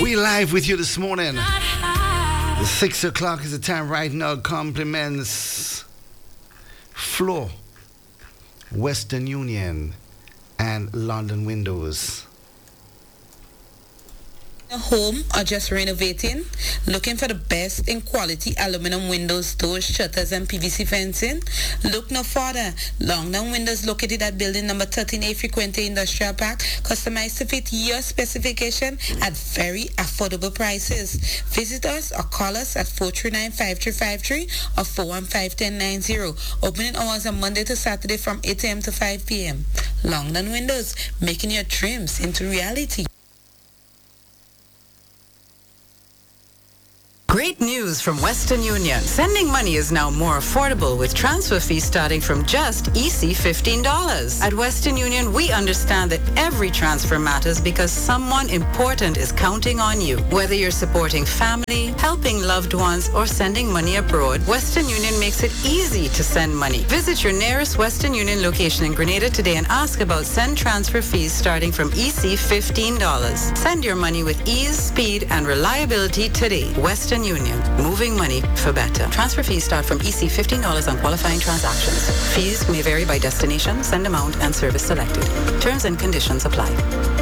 We live with you this morning. 6 o'clock is the time right now. Compliments Floor, Western Union, and London Windows. A home or just renovating? Looking for the best in quality aluminum windows, doors, shutters, and PVC fencing? Look no further. Longdown Windows, located at building number 13A Frequente Industrial Park, customized to fit your specification at very affordable prices. Visit us or call us at 439-5353 or 415-1090. Opening hours on Monday to Saturday from 8 a.m. to 5 p.m. Longdown Windows, making your dreams into reality. Great news from Western Union. Sending money is now more affordable with transfer fees starting from just EC $15. At Western Union, we understand that every transfer matters because someone important is counting on you. Whether you're supporting family, helping loved ones, or sending money abroad, Western Union makes it easy to send money. Visit your nearest Western Union location in Grenada today and ask about send transfer fees starting from EC $15. Send your money with ease, speed, and reliability today. Western Union, moving money for better. Transfer fees start from EC $15 on qualifying transactions. Fees may vary by destination, send amount, and service selected. Terms and conditions apply.